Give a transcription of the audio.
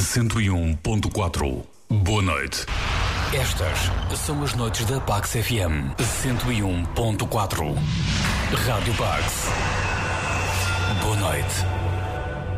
101.4. Boa noite. Estas são as noites da Pax FM 101.4. Rádio Pax. Boa noite.